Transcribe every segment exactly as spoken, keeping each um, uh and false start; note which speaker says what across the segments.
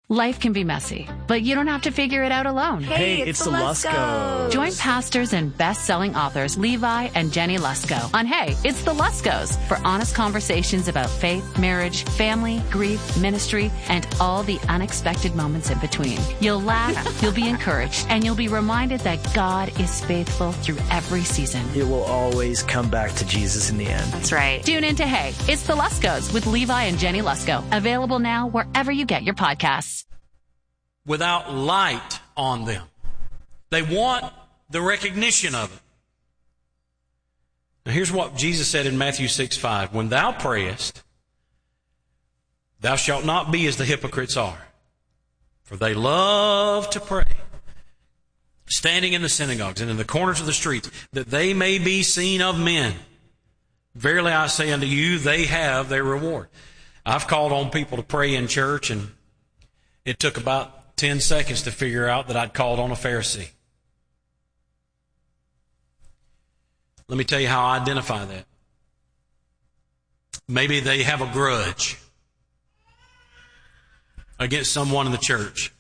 Speaker 1: Life can be messy, but you don't have to figure it out alone.
Speaker 2: Hey,
Speaker 3: Hey,
Speaker 2: it's,
Speaker 3: it's
Speaker 2: the
Speaker 3: the
Speaker 2: Luskos.
Speaker 1: Join pastors and best-selling authors Levi and Jenny Lusko on Hey, It's the Luskos for honest conversations about faith, marriage, family, grief, ministry, and all the unexpected moments in between. You'll laugh, you'll be encouraged, and you'll be reminded that God is faithful through every season.
Speaker 2: It will always come back to Jesus in the end.
Speaker 1: That's right. Tune in to Hey, It's the Luskos with Levi and Jenny Lusko. Available now wherever you get your podcasts.
Speaker 4: Without light on them. They want the recognition of it. Now here's what Jesus said in Matthew six five. When thou prayest, thou shalt not be as the hypocrites are, for they love to pray, standing in the synagogues and in the corners of the streets, that they may be seen of men. Verily I say unto you, they have their reward. I've called on people to pray in church, and it took about ten seconds to figure out that I'd called on a Pharisee. Let me tell you how I identify that. Maybe they have a grudge against someone in the church.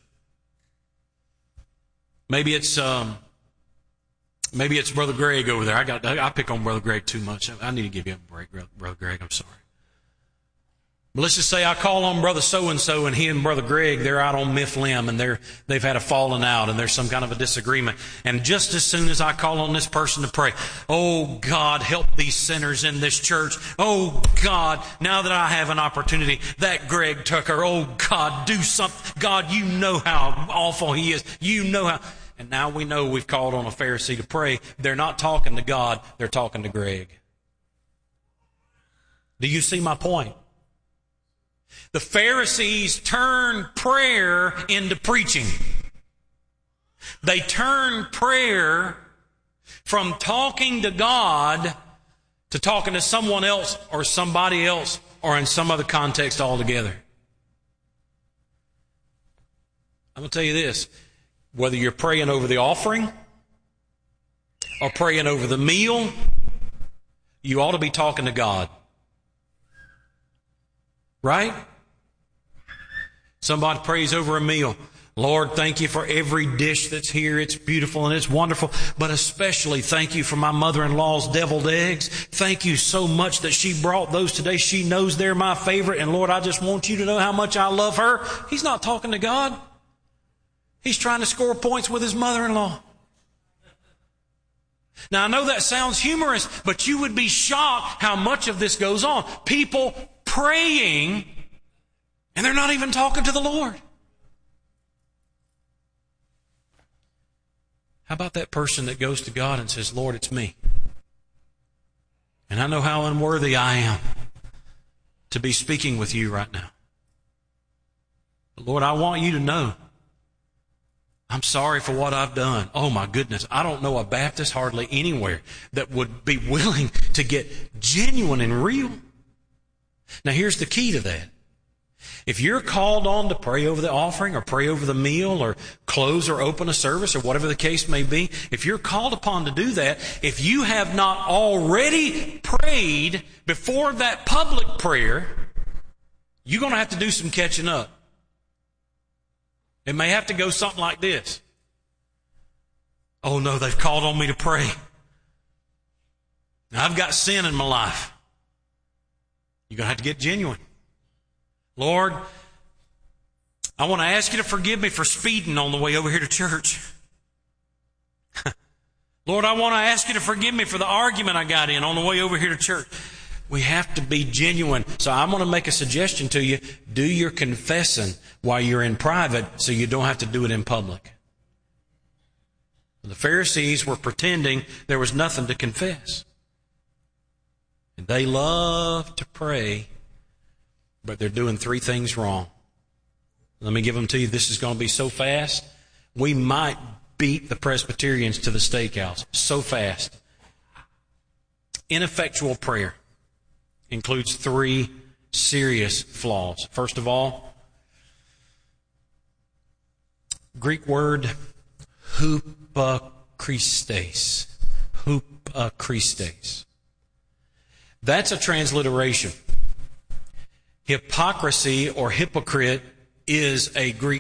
Speaker 4: Maybe it's um, maybe it's Brother Greg over there. I got I pick on Brother Greg too much. I need to give you a break, Brother Greg. I'm sorry. But let's just say I call on Brother so-and-so, and he and Brother Greg, they're out on Mifflin, and they're, they've had a falling out, and there's some kind of a disagreement. And just as soon as I call on this person to pray, oh, God, help these sinners in this church. Oh, God, now that I have an opportunity, that Greg Tucker, oh, God, do something. God, you know how awful he is. You know how. And now we know we've called on a Pharisee to pray. They're not talking to God. They're talking to Greg. Do you see my point? The Pharisees turned prayer into preaching. They turned prayer from talking to God to talking to someone else or somebody else or in some other context altogether. I'm going to tell you this. Whether you're praying over the offering or praying over the meal, you ought to be talking to God. Right? Somebody prays over a meal. Lord, thank you for every dish that's here. It's beautiful and it's wonderful. But especially thank you for my mother-in-law's deviled eggs. Thank you so much that she brought those today. She knows they're my favorite. And Lord, I just want you to know how much I love her. He's not talking to God. He's trying to score points with his mother-in-law. Now, I know that sounds humorous, but you would be shocked how much of this goes on. People praying, and they're not even talking to the Lord. How about that person that goes to God and says, Lord, it's me. And I know how unworthy I am to be speaking with you right now. But Lord, I want you to know I'm sorry for what I've done. Oh my goodness, I don't know a Baptist hardly anywhere that would be willing to get genuine and real. Now here's the key to that. If you're called on to pray over the offering or pray over the meal or close or open a service or whatever the case may be, if you're called upon to do that, if you have not already prayed before that public prayer, you're going to have to do some catching up. It may have to go something like this. Oh no, they've called on me to pray. Now I've got sin in my life. You're going to have to get genuine. Lord, I want to ask you to forgive me for speeding on the way over here to church. Lord, I want to ask you to forgive me for the argument I got in on the way over here to church. We have to be genuine. So I'm going to make a suggestion to you. Do your confessing while you're in private so you don't have to do it in public. The Pharisees were pretending there was nothing to confess. And they love to pray, but they're doing three things wrong. Let me give them to you. This is going to be so fast. We might beat the Presbyterians to the steakhouse. So fast. Ineffectual prayer includes three serious flaws. First of all, Greek word hupakristes. Hupakristes. That's a transliteration. Hypocrisy or hypocrite is a Greek